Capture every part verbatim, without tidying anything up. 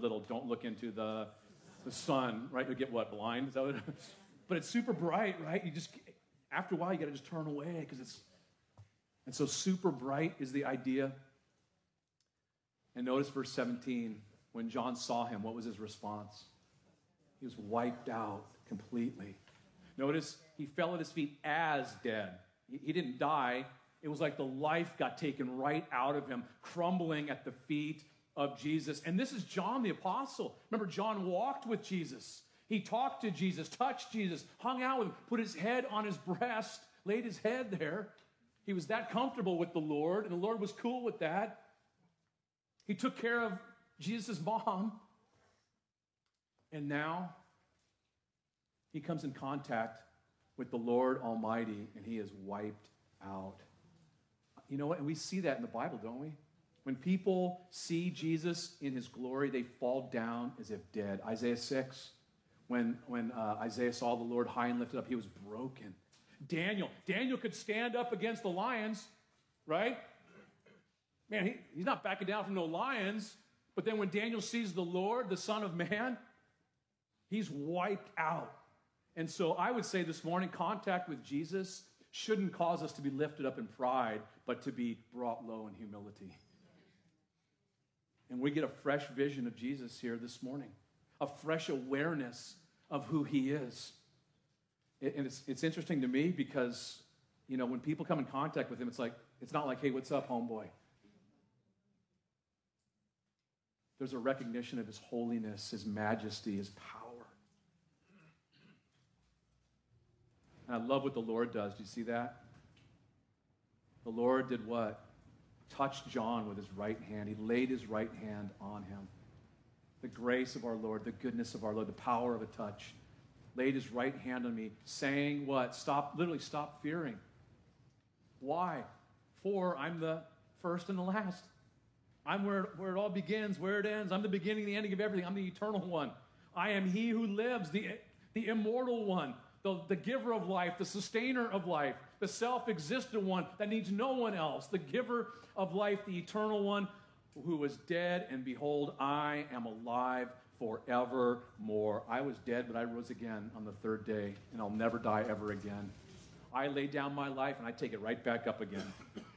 little, don't look into the, the sun, right? You'll get what, blind? Is that what it is? But it's super bright, right? You just, after a while, you got to just turn away because it's, and so super bright is the idea. And notice verse seventeen, when John saw him, what was his response? He was wiped out completely. Notice he fell at his feet as dead. He, he didn't die. It was like the life got taken right out of him, crumbling at the feet of Jesus. And this is John the Apostle. Remember, John walked with Jesus. He talked to Jesus, touched Jesus, hung out with him, put his head on his breast, laid his head there. He was that comfortable with the Lord, and the Lord was cool with that. He took care of Jesus' mom. And now he comes in contact with the Lord Almighty, and he is wiped out. You know what? And we see that in the Bible, don't we? When people see Jesus in his glory, they fall down as if dead. Isaiah six, when, when uh, Isaiah saw the Lord high and lifted up, he was broken. Daniel, Daniel could stand up against the lions, right? Man, he, he's not backing down from no lions. But then when Daniel sees the Lord, the Son of Man, he's wiped out. And so I would say this morning, contact with Jesus shouldn't cause us to be lifted up in pride, but to be brought low in humility. And we get a fresh vision of Jesus here this morning, a fresh awareness of who he is. And it's, it's interesting to me because, you know, when people come in contact with him, it's like, it's not like, hey, what's up, homeboy? There's a recognition of his holiness, his majesty, his power. And I love what the Lord does. Do you see that? The Lord did what? Touched John with his right hand. He laid his right hand on him. The grace of our Lord, the goodness of our Lord, the power of a touch. Laid his right hand on me, saying what? Stop, literally stop fearing. Why? For I'm the first and the last. I'm where, where it all begins, where it ends. I'm the beginning, the ending of everything. I'm the eternal one. I am he who lives, the, the immortal one, the, the giver of life, the sustainer of life, the self-existent one that needs no one else, the giver of life, the eternal one who was dead, and behold, I am alive forevermore. I was dead, but I rose again on the third day, and I'll never die ever again. I lay down my life, and I take it right back up again.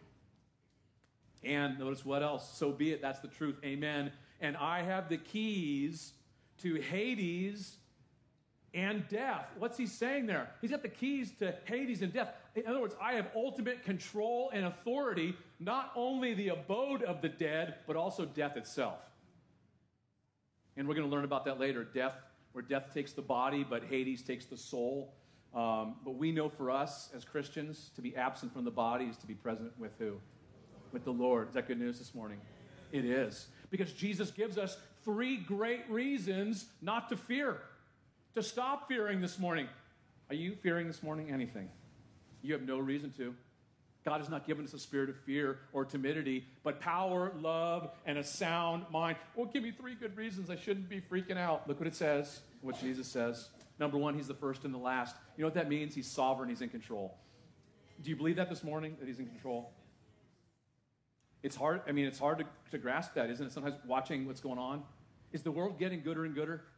And notice what else? So be it. That's the truth. Amen. And I have the keys to Hades and death. What's he saying there? He's got the keys to Hades and death. In other words, I have ultimate control and authority, not only the abode of the dead, but also death itself. And we're going to learn about that later. Death, where death takes the body, but Hades takes the soul. Um, but we know for us as Christians, to be absent from the body is to be present with who? With the Lord. Is that good news this morning? It is. Because Jesus gives us three great reasons not to fear. To stop fearing this morning. Are you fearing this morning anything? You have no reason to. God has not given us a spirit of fear or timidity, but power, love, and a sound mind. Well, give me three good reasons I shouldn't be freaking out. Look what it says, what Jesus says. Number one, he's the first and the last. You know what that means? He's sovereign, he's in control. Do you believe that this morning, that he's in control? It's hard, I mean, it's hard to, to grasp that, isn't it? Sometimes watching what's going on. Is the world getting gooder and gooder?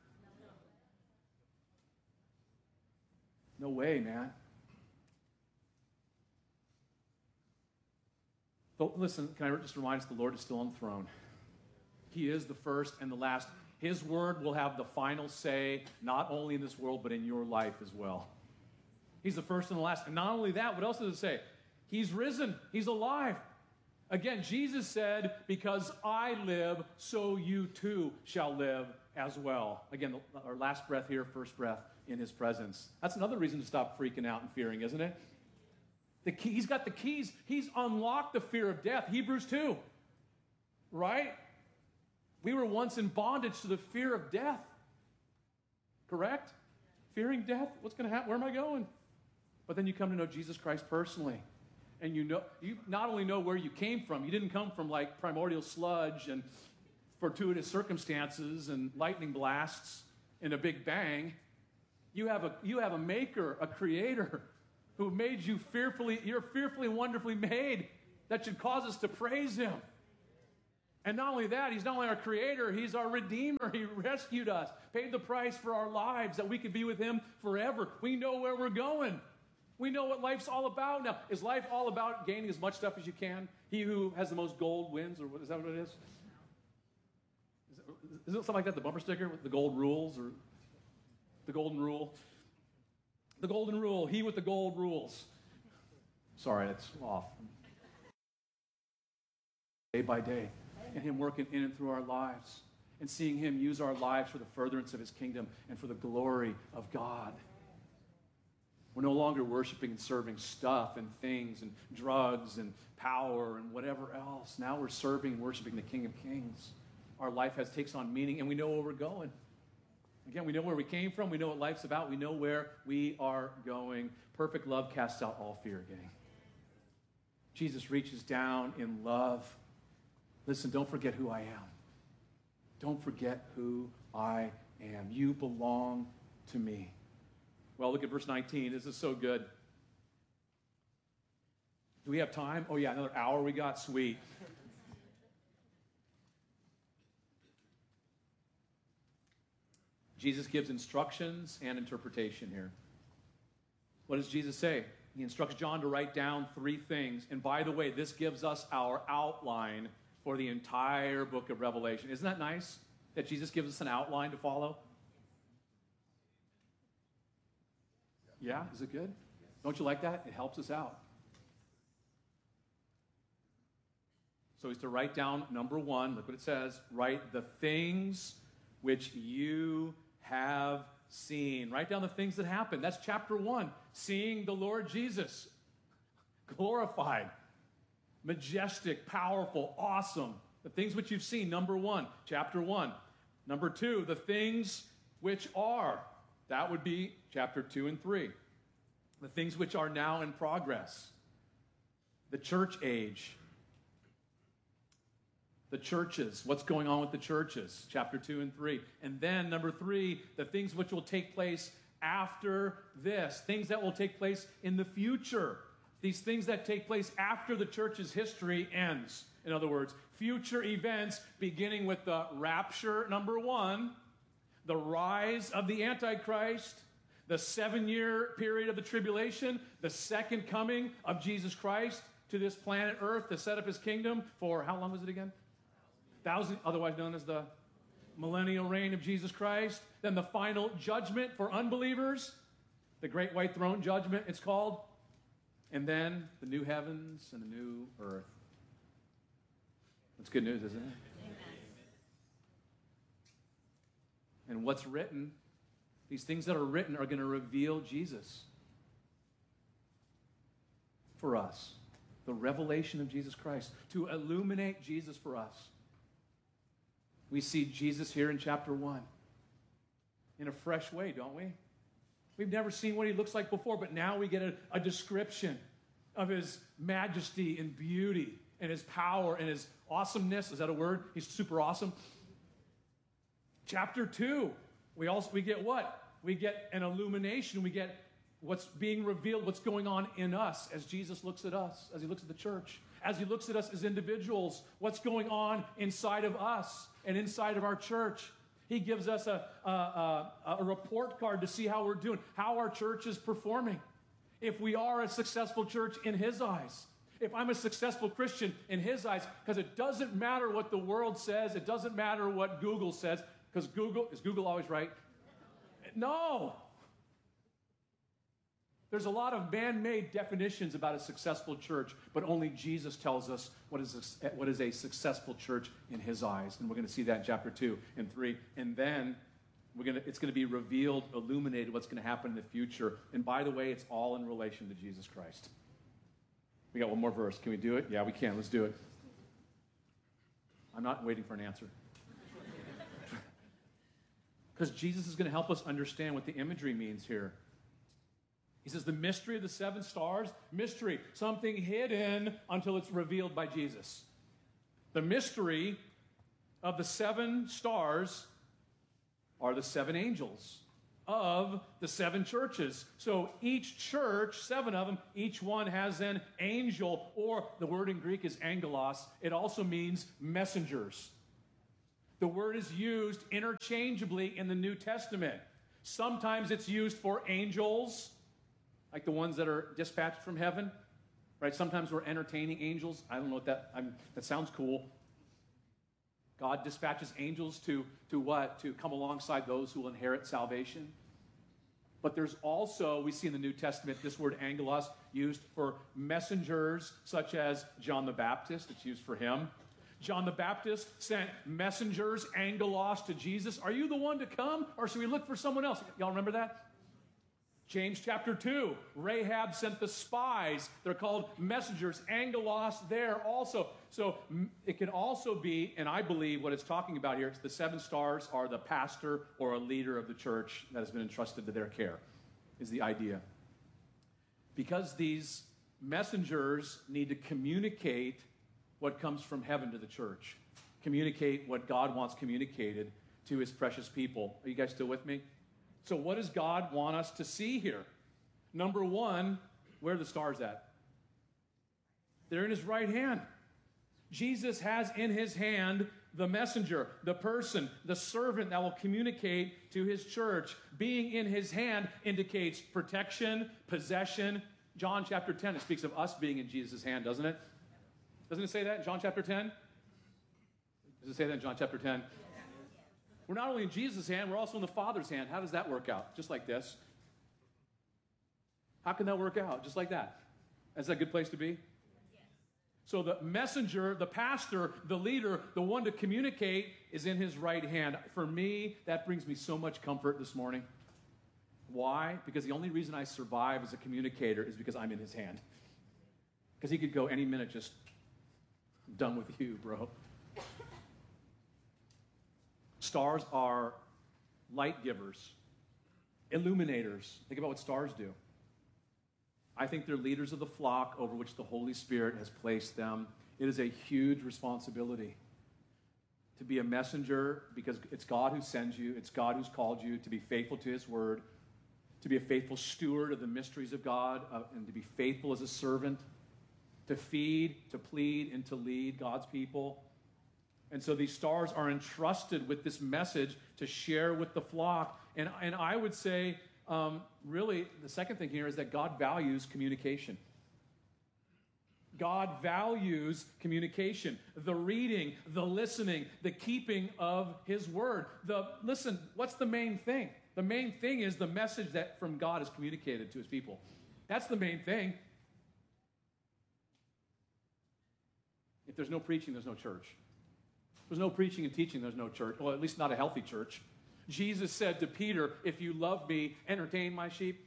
No way, man. But listen, can I just remind us the Lord is still on the throne. He is the first and the last. His word will have the final say, not only in this world, but in your life as well. He's the first and the last. And not only that, what else does it say? He's risen. He's alive. Again, Jesus said, because I live, so you too shall live as well. Again, our last breath here, first breath in his presence. That's another reason to stop freaking out and fearing, isn't it? The key, he's got the keys. He's unlocked the fear of death. Hebrews two, right? We were once in bondage to the fear of death. Correct? Fearing death. What's going to happen? Where am I going? But then you come to know Jesus Christ personally. And you know, you not only know where you came from, you didn't come from like primordial sludge and fortuitous circumstances and lightning blasts and a big bang. You have a, you have a maker, a creator who made you fearfully, you're fearfully and wonderfully made. That should cause us to praise him. And not only that, he's not only our creator, he's our redeemer. He rescued us, paid the price for our lives that we could be with him forever. We know where we're going. We know what life's all about. Now, is life all about gaining as much stuff as you can? He who has the most gold wins, or what, is that what it is? Is it, is it something like that, the bumper sticker with the gold rules, or the golden rule? The golden rule, he with the gold rules. Sorry, that's off. Day by day. And him working in and through our lives, and seeing him use our lives for the furtherance of his kingdom and for the glory of God. We're no longer worshiping and serving stuff and things and drugs and power and whatever else. Now we're serving and worshiping the King of Kings. Our life has takes on meaning, and we know where we're going. Again, we know where we came from. We know what life's about. We know where we are going. Perfect love casts out all fear, gang. Jesus reaches down in love. Listen, don't forget who I am. Don't forget who I am. You belong to me. Well, look at verse nineteen. This is so good. Do we have time? Oh, yeah, another hour we got? Sweet. Jesus gives instructions and interpretation here. What does Jesus say? He instructs John to write down three things. And by the way, this gives us our outline for the entire book of Revelation. Isn't that nice that Jesus gives us an outline to follow? Yeah, is it good? Don't you like that? It helps us out. So he's to write down, number one, look what it says, write the things which you have seen. Write down the things that happened. That's chapter one, seeing the Lord Jesus glorified. Majestic, powerful, awesome. The things which you've seen, number one, chapter one. Number two, the things which are. That would be chapter two and three. The things which are now in progress. The church age. The churches. What's going on with the churches? Chapter two and three. And then number three, the things which will take place after this. Things that will take place in the future. These things that take place after the church's history ends. In other words, future events beginning with the rapture, number one, the rise of the Antichrist, the seven-year period of the tribulation, the second coming of Jesus Christ to this planet Earth to set up his kingdom for, how long was it again? Thousand, otherwise known as the millennial reign of Jesus Christ. Then the final judgment for unbelievers, the great white throne judgment, it's called. And then the new heavens and the new earth. That's good news, isn't it? Amen. And what's written, these things that are written are going to reveal Jesus for us. The revelation of Jesus Christ, to illuminate Jesus for us. We see Jesus here in chapter one in a fresh way, don't we? We've never seen what he looks like before, but now we get a, a description of his majesty and beauty and his power and his awesomeness. Is that a word? He's super awesome. Chapter two, we also we get what? We get an illumination. We get what's being revealed, what's going on in us as Jesus looks at us, as he looks at the church, as he looks at us as individuals, what's going on inside of us and inside of our church. He gives us a, a, a, a report card to see how we're doing, how our church is performing. If we are a successful church in his eyes, if I'm a successful Christian in his eyes, because it doesn't matter what the world says, it doesn't matter what Google says, because Google, is Google always right? No. There's a lot of man-made definitions about a successful church, but only Jesus tells us what is a, what is a successful church in his eyes. And we're going to see that in chapter two and three. And then we're going to, it's going to be revealed, illuminated what's going to happen in the future. And by the way, it's all in relation to Jesus Christ. We got one more verse. Can we do it? Yeah, we can. Let's do it. I'm not waiting for an answer. Because Jesus is going to help us understand what the imagery means here. He says the mystery of the seven stars, mystery, something hidden until it's revealed by Jesus. The mystery of the seven stars are the seven angels of the seven churches. So each church, seven of them, each one has an angel, or the word in Greek is angelos. It also means messengers. The word is used interchangeably in the New Testament. Sometimes it's used for angels, like the ones that are dispatched from heaven, right? Sometimes we're entertaining angels. I don't know what that, I'm, that sounds cool. God dispatches angels to, to what? To come alongside those who will inherit salvation. But there's also, we see in the New Testament, this word angelos used for messengers, such as John the Baptist. It's used for him. John the Baptist sent messengers, angelos, to Jesus. Are you the one to come, or should we look for someone else? Y'all remember that? James chapter two, Rahab sent the spies. They're called messengers, angelos there also. So it can also be, and I believe what it's talking about here, it's the seven stars are the pastor or a leader of the church that has been entrusted to their care, is the idea. Because these messengers need to communicate what comes from heaven to the church, communicate what God wants communicated to his precious people. Are you guys still with me? So what does God want us to see here? Number one, where are the stars at? They're in his right hand. Jesus has in his hand the messenger, the person, the servant that will communicate to his church. Being in his hand indicates protection, possession. John chapter ten, it speaks of us being in Jesus' hand, doesn't it? Doesn't it say that in John chapter ten? Does it say that in John chapter ten? We're not only in Jesus' hand, we're also in the Father's hand. How does that work out? Just like this. How can that work out? Just like that. Is that a good place to be? Yes. So the messenger, the pastor, the leader, the one to communicate is in his right hand. For me, that brings me so much comfort this morning. Why? Because the only reason I survive as a communicator is because I'm in his hand. Because he could go any minute, just, I'm done with you, bro. Stars are light givers, illuminators. Think about what stars do. I think they're leaders of the flock over which the Holy Spirit has placed them. It is a huge responsibility to be a messenger, because it's God who sends you. It's God who's called you to be faithful to his word, to be a faithful steward of the mysteries of God, uh, and to be faithful as a servant, to feed, to plead, and to lead God's people. And so these stars are entrusted with this message to share with the flock. And, and I would say, um, really, the second thing here is that God values communication. God values communication, the reading, the listening, the keeping of his word. The listen, what's the main thing? The main thing is the message that from God is communicated to his people. That's the main thing. If there's no preaching, there's no church. If there's no preaching and teaching, there's no church. Well, at least not a healthy church. Jesus said to Peter, if you love me, entertain my sheep.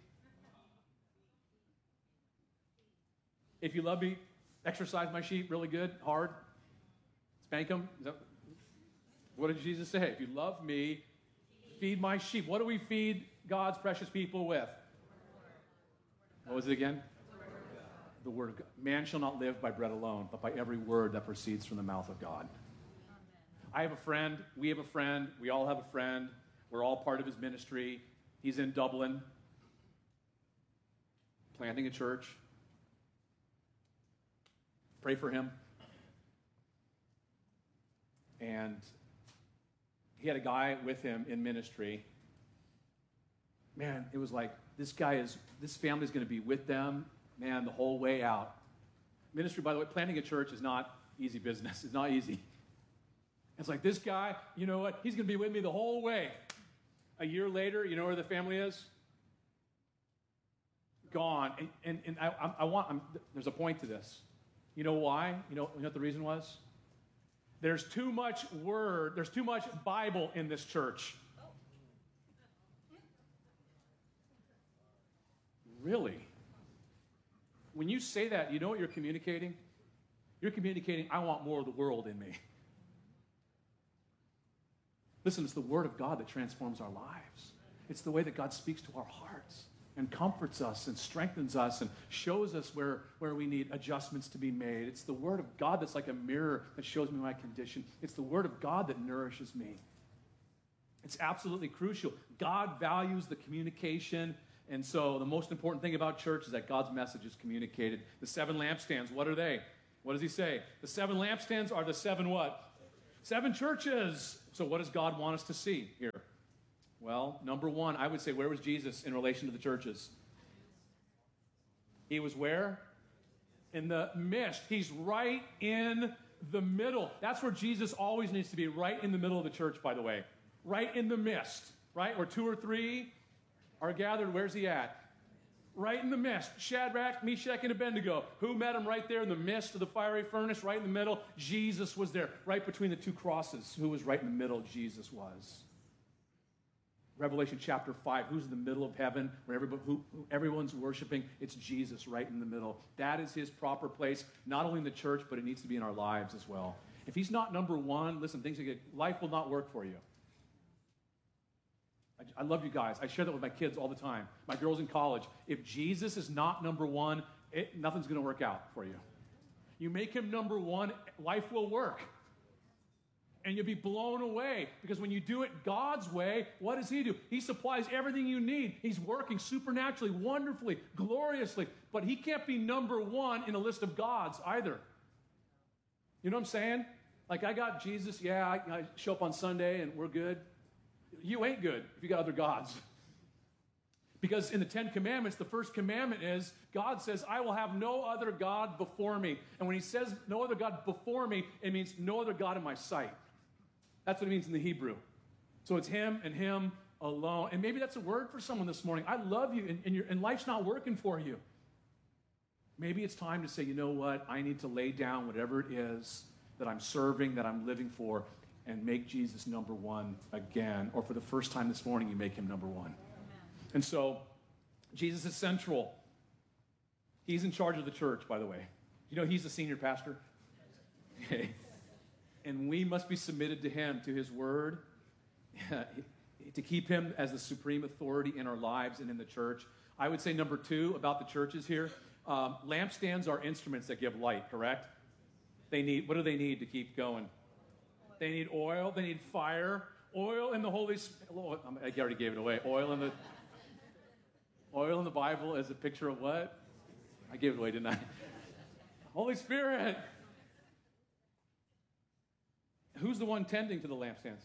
If you love me, exercise my sheep really good, hard. Spank them. Is that, what did Jesus say? If you love me, feed my sheep. What do we feed God's precious people with? What was it again? The word of God. Man shall not live by bread alone, but by every word that proceeds from the mouth of God. I have a friend. We have a friend. We all have a friend. We're all part of his ministry. He's in Dublin, planting a church. Pray for him. And he had a guy with him in ministry. Man, it was like, this guy is, this family's going to be with them, man, the whole way out. Ministry, by the way, planting a church is not easy business. It's not easy. It's like, this guy, you know what? He's going to be with me the whole way. A year later, you know where the family is? Gone. And, and, and I, I want, I'm, there's a point to this. You know why? You know, you know what the reason was? There's too much word, there's too much Bible in this church. Really? When you say that, you know what you're communicating? You're communicating, I want more of the world in me. Listen, it's the word of God that transforms our lives. It's the way that God speaks to our hearts and comforts us and strengthens us and shows us where, where we need adjustments to be made. It's the word of God that's like a mirror that shows me my condition. It's the word of God that nourishes me. And It's absolutely crucial. God values the communication. And so the most important thing about church is that God's message is communicated. The seven lampstands, what are they? What does he say? The seven lampstands are the seven what? Seven churches. So what does God want us to see here? Well, number one, I would say, where was Jesus in relation to the churches? He was where? In the midst. He's right in the middle. That's where Jesus always needs to be, right in the middle of the church, by the way. Right in the midst, right? Where two or three are gathered, where's he at? Right in the midst. Shadrach, Meshach, and Abednego. Who met him right there in the midst of the fiery furnace, right in the middle? Jesus was there, right between the two crosses. Who was right in the middle? Jesus was. Revelation chapter five, who's in the middle of heaven, where everybody, who, who everyone's worshiping? It's Jesus right in the middle. That is his proper place, not only in the church, but it needs to be in our lives as well. If he's not number one, listen, things get, life will not work for you. I, I love you guys. I share that with my kids all the time. My girls in college. If Jesus is not number one, it, nothing's going to work out for you. You make him number one, life will work. And you'll be blown away, because when you do it God's way, what does he do? He supplies everything you need. He's working supernaturally, wonderfully, gloriously, but he can't be number one in a list of gods either. You know what I'm saying? Like, I got Jesus, yeah, I, I show up on Sunday and we're good. You ain't good if you got other gods. Because in the Ten Commandments, the first commandment is, God says, I will have no other God before me. And when he says no other God before me, it means no other God in my sight. That's what it means in the Hebrew. So it's him and him alone. And maybe that's a word for someone this morning. I love you, and, and, your, and life's not working for you. Maybe it's time to say, you know what? I need to lay down whatever it is that I'm serving, that I'm living for, and make Jesus number one again. Or for the first time this morning, you make him number one. And so, Jesus is central. He's in charge of the church, by the way. You know, he's the senior pastor. Okay. And we must be submitted to him, to his word, to keep him as the supreme authority in our lives and in the church. I would say number two about the churches here, um, lampstands are instruments that give light, correct? They need, what do they need to keep going? They need oil, they need fire. Oil in the Holy Spirit. I already gave it away. Oil in the oil in the Bible is a picture of what? I gave it away, didn't I? Holy Spirit. Who's the one tending to the lampstands?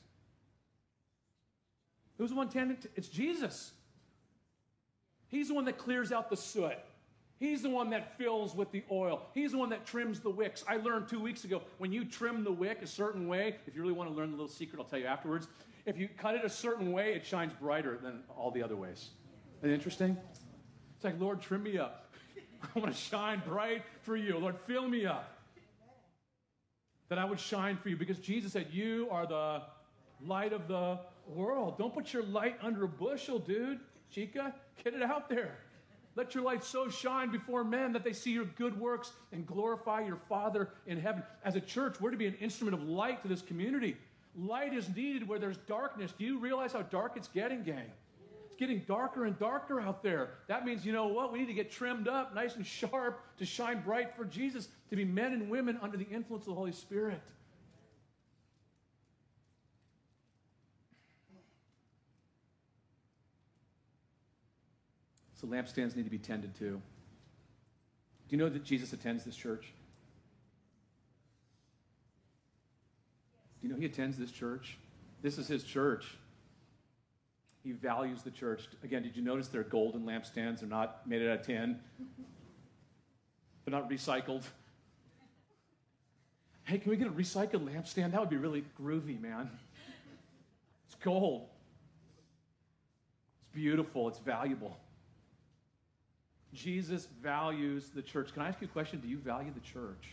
Who's the one tending to? It's Jesus. He's the one that clears out the soot. He's the one that fills with the oil. He's the one that trims the wicks. I learned two weeks ago, when you trim the wick a certain way, if you really want to learn the little secret, I'll tell you afterwards. If you cut it a certain way, it shines brighter than all the other ways. Isn't it interesting? It's like, Lord, trim me up. I want to shine bright for you. Lord, fill me up. That I would shine for you, because Jesus said, you are the light of the world. Don't put your light under a bushel, dude. Chica, get it out there. Let your light so shine before men that they see your good works and glorify your Father in heaven. As a church, we're to be an instrument of light to this community. Light is needed where there's darkness. Do you realize how dark it's getting, gang? It's getting darker and darker out there. That means, you know what? We need to get trimmed up, nice and sharp, to shine bright for Jesus, to be men and women under the influence of the Holy Spirit. So lampstands need to be tended to. Do you know that Jesus attends this church? Do you know he attends this church? This is his church. He values the church. Again, did you notice they're golden lampstands? They're not made out of tin. They're not recycled. Hey, can we get a recycled lampstand? That would be really groovy, man. It's gold. It's beautiful. It's valuable. Jesus values the church. Can I ask you a question? Do you value the church?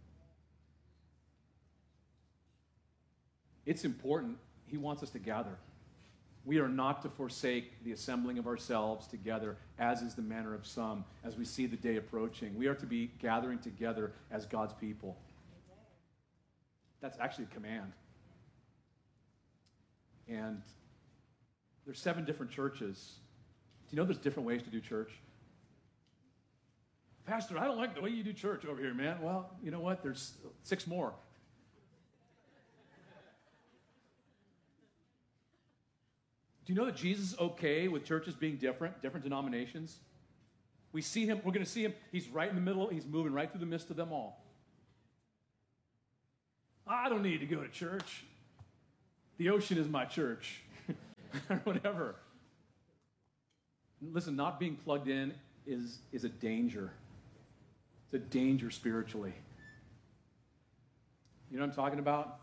It's important. He wants us to gather. We are not to forsake the assembling of ourselves together, as is the manner of some, as we see the day approaching. We are to be gathering together as God's people. That's actually a command. And there's seven different churches. Do you know there's different ways to do church? Pastor, I don't like the way you do church over here, man. Well, you know what? There's six more. Do you know that Jesus is okay with churches being different, different denominations? We see him, we're going to see him, he's right in the middle, he's moving right through the midst of them all. I don't need to go to church. The ocean is my church. Or whatever. Listen, not being plugged in is, is a danger. It's a danger spiritually. You know what I'm talking about?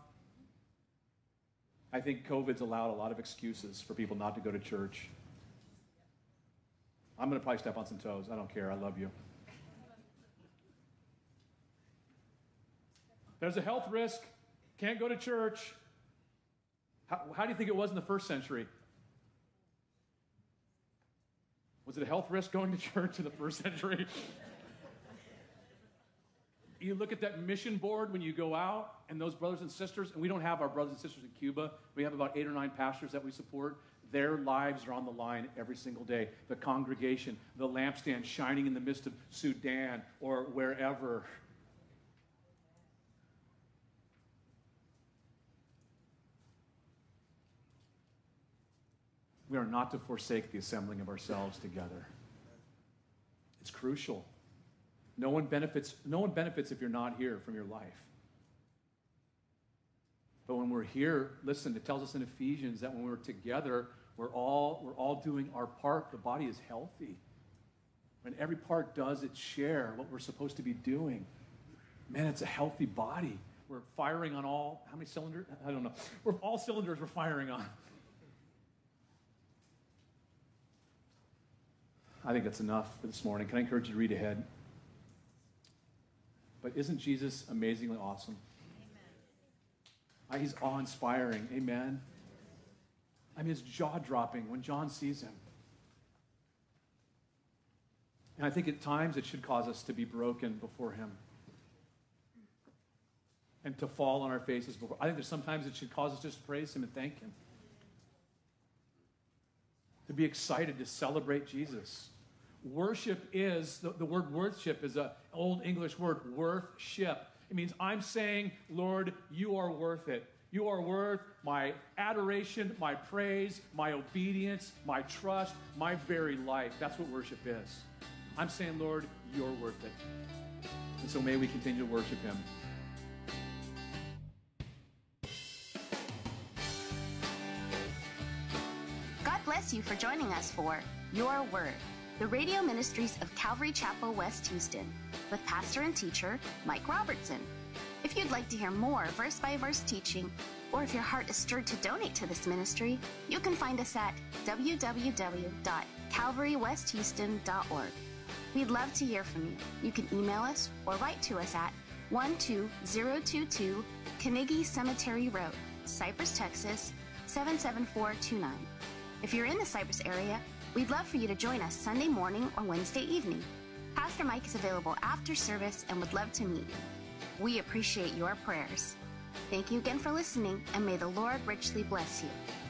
I think COVID's allowed a lot of excuses for people not to go to church. I'm going to probably step on some toes. I don't care. I love you. There's a health risk. Can't go to church. How, how do you think it was in the first century? Was it a health risk going to church in the first century? You look at that mission board when you go out, and those brothers and sisters, and we don't have our brothers and sisters in Cuba. We have about eight or nine pastors that we support. Their lives are on the line every single day. The congregation, the lampstand shining in the midst of Sudan or wherever. We are not to forsake the assembling of ourselves together. It's crucial. No one benefits, no one benefits if you're not here from your life. But when we're here, listen, it tells us in Ephesians that when we're together, we're all, we're all doing our part. The body is healthy. When every part does its share, what we're supposed to be doing. Man, it's a healthy body. We're firing on all, how many cylinders? I don't know. We're all cylinders we're firing on. I think that's enough for this morning. Can I encourage you to read ahead? But isn't Jesus amazingly awesome? Amen. He's awe-inspiring. Amen. I mean, it's jaw-dropping when John sees him. And I think at times it should cause us to be broken before him and to fall on our faces before. I think there's sometimes it should cause us just to praise him and thank him. To be excited to celebrate Jesus. Worship is, the, the word worship is an old English word, worth-ship. It means I'm saying, Lord, you are worth it. You are worth my adoration, my praise, my obedience, my trust, my very life. That's what worship is. I'm saying, Lord, you're worth it. And so may we continue to worship him. God bless you for joining us for Your Word, the radio ministries of Calvary Chapel, West Houston, with pastor and teacher Mike Robertson. If you'd like to hear more verse-by-verse teaching, or if your heart is stirred to donate to this ministry, you can find us at w w w dot calvary west houston dot org. We'd love to hear from you. You can email us or write to us at one two zero two two Carnegie Cemetery Road, Cypress, Texas, seven seven four two nine. If you're in the Cypress area, we'd love for you to join us Sunday morning or Wednesday evening. Pastor Mike is available after service and would love to meet you. We appreciate your prayers. Thank you again for listening, and may the Lord richly bless you.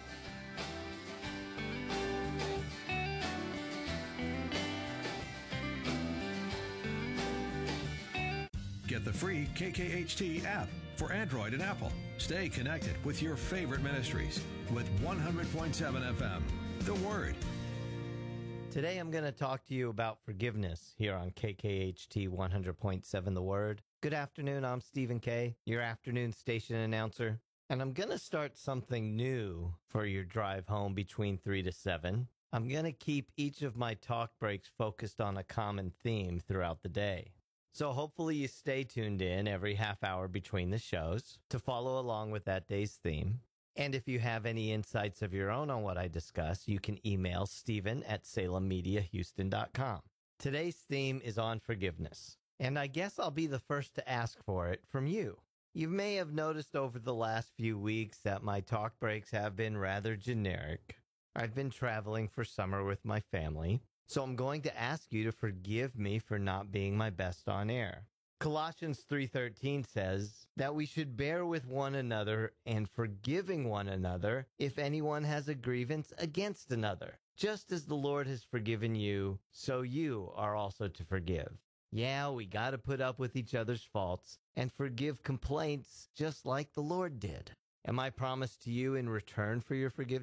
Get the free K K H T app for Android and Apple. Stay connected with your favorite ministries with one hundred point seven F M, The Word. Today I'm going to talk to you about forgiveness here on K K H T one hundred point seven The Word. Good afternoon, I'm Stephen Kay, your afternoon station announcer, and I'm going to start something new for your drive home between three to seven. I'm going to keep each of my talk breaks focused on a common theme throughout the day. So hopefully you stay tuned in every half hour between the shows to follow along with that day's theme. And if you have any insights of your own on what I discuss, you can email Stephen at salem media houston dot com. Today's theme is on forgiveness, and I guess I'll be the first to ask for it from you. You may have noticed over the last few weeks that my talk breaks have been rather generic. I've been traveling for summer with my family, so I'm going to ask you to forgive me for not being my best on air. Colossians three thirteen says that we should bear with one another and forgiving one another if anyone has a grievance against another. Just as the Lord has forgiven you, so you are also to forgive. Yeah, we got to put up with each other's faults and forgive complaints just like the Lord did. And my promise to you in return for your forgiveness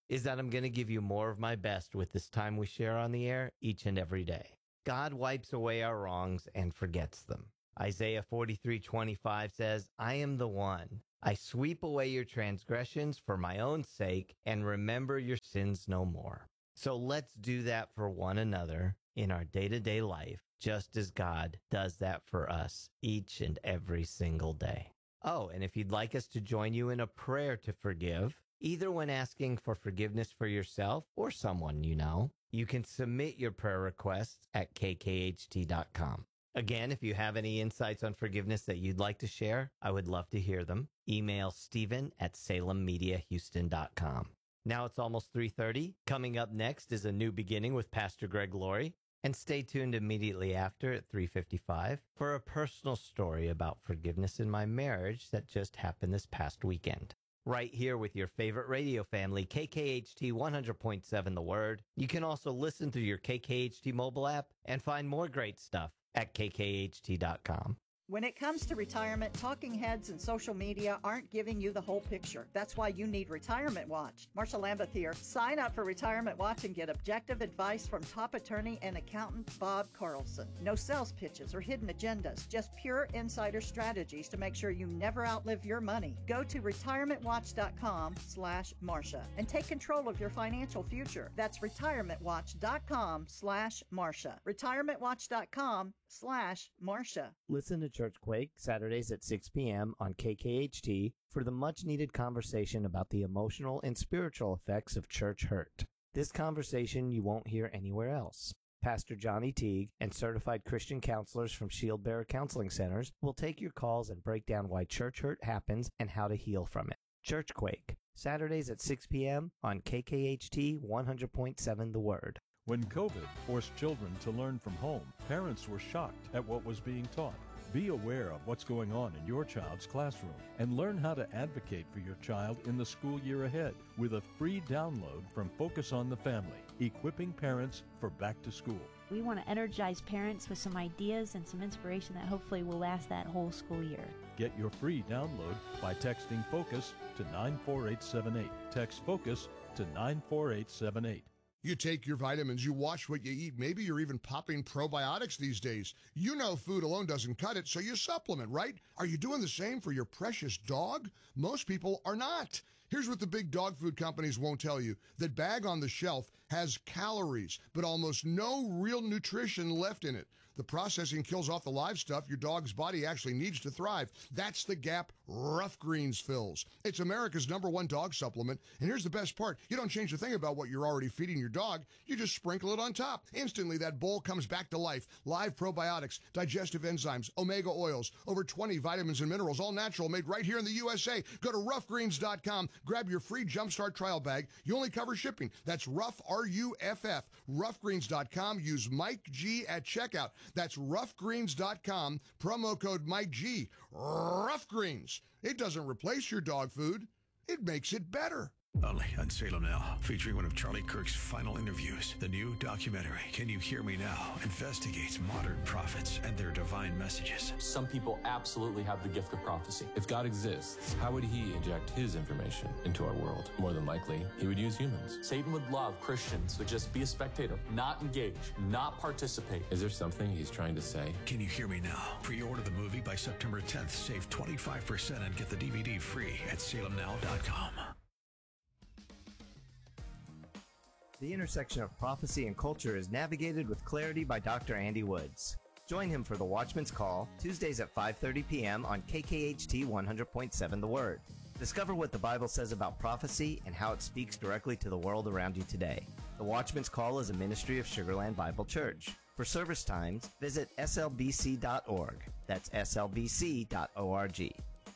is that I'm going to give you more of my best with this time we share on the air each and every day. God wipes away our wrongs and forgets them. Isaiah forty-three twenty-five says, I am the one. I sweep away your transgressions for my own sake and remember your sins no more. So let's do that for one another in our day-to-day life, just as God does that for us each and every single day. Oh, and if you'd like us to join you in a prayer to forgive, either when asking for forgiveness for yourself or someone you know, you can submit your prayer requests at k k h t dot com. Again, if you have any insights on forgiveness that you'd like to share, I would love to hear them. Email Stephen at salem media houston dot com. Now it's almost three thirty. Coming up next is A New Beginning with Pastor Greg Laurie. And stay tuned immediately after at three fifty-five for a personal story about forgiveness in my marriage that just happened this past weekend. Right here with your favorite radio family, K K H T one hundred point seven The Word. You can also listen through your K K H T mobile app and find more great stuff at k k h t dot com. When it comes to retirement, talking heads and social media aren't giving you the whole picture. That's why you need Retirement Watch. Marsha Lambeth here. Sign up for Retirement Watch and get objective advice from top attorney and accountant Bob Carlson. No sales pitches or hidden agendas, just pure insider strategies to make sure you never outlive your money. Go to retirement watch dot com slash Marsha and take control of your financial future. That's retirement watch dot com slash Marsha. retirement watch dot com slash Marsha. Listen to Church Quake Saturdays at six p.m. on K K H T for the much-needed conversation about the emotional and spiritual effects of church hurt. This conversation you won't hear anywhere else. Pastor Johnny Teague and certified Christian counselors from Shield Bearer Counseling Centers will take your calls and break down why church hurt happens and how to heal from it. Church Quake, Saturdays at six p.m. on K K H T one hundred point seven The Word. When COVID forced children to learn from home, parents were shocked at what was being taught. Be aware of what's going on in your child's classroom and learn how to advocate for your child in the school year ahead with a free download from Focus on the Family, equipping parents for back to school. We want to energize parents with some ideas and some inspiration that hopefully will last that whole school year. Get your free download by texting FOCUS to nine four eight seven eight. Text FOCUS to nine four eight seven eight. You take your vitamins, you watch what you eat. Maybe you're even popping probiotics these days. You know food alone doesn't cut it, so you supplement, right? Are you doing the same for your precious dog? Most people are not. Here's what the big dog food companies won't tell you. That bag on the shelf has calories, but almost no real nutrition left in it. The processing kills off the live stuff your dog's body actually needs to thrive. That's the gap Rough Greens fills. It's America's number one dog supplement. And here's the best part. You don't change a thing about what you're already feeding your dog. You just sprinkle it on top. Instantly, that bowl comes back to life. Live probiotics, digestive enzymes, omega oils, over twenty vitamins and minerals, all natural, made right here in the U S A. Go to rough greens dot com. Grab your free Jumpstart trial bag. You only cover shipping. That's Rough, R U F F. rough greens dot com. Use Mike G at checkout. That's rough greens dot com. Promo code Mike G. Rough Greens. It doesn't replace your dog food. It makes it better. Only on Salem Now, featuring one of Charlie Kirk's final interviews. The new documentary, Can You Hear Me Now?, investigates modern prophets and their divine messages. Some people absolutely have the gift of prophecy. If God exists, how would he inject his information into our world? More than likely, he would use humans. Satan would love Christians to just be a spectator, not engage, not participate. Is there something he's trying to say? Can You Hear Me Now? Pre-order the movie by September tenth. Save twenty-five percent and get the D V D free at salem now dot com. The intersection of prophecy and culture is navigated with clarity by Doctor Andy Woods. Join him for the Watchman's Call, Tuesdays at five thirty p.m. on K K H T one hundred point seven The Word. Discover what the Bible says about prophecy and how it speaks directly to the world around you today. The Watchman's Call is a ministry of Sugarland Bible Church. For service times, visit S L B C dot org. That's S L B C dot org.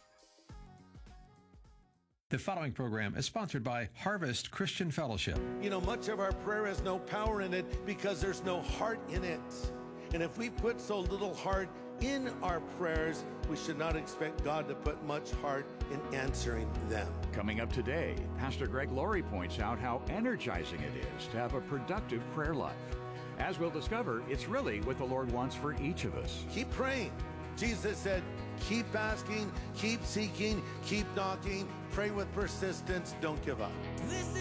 The following program is sponsored by Harvest Christian Fellowship. You know, much of our prayer has no power in it because there's no heart in it. And if we put so little heart in our prayers, we should not expect God to put much heart in answering them. Coming up today, Pastor Greg Laurie points out how energizing it is to have a productive prayer life. As we'll discover, it's really what the Lord wants for each of us. Keep praying. Jesus said, keep asking, keep seeking, keep knocking, pray with persistence, don't give up. This is